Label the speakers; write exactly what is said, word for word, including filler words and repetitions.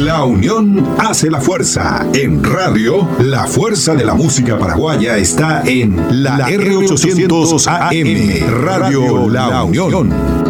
Speaker 1: La unión hace la fuerza. En radio, la fuerza de la música paraguaya está en la R ochocientos A M, Radio La Unión.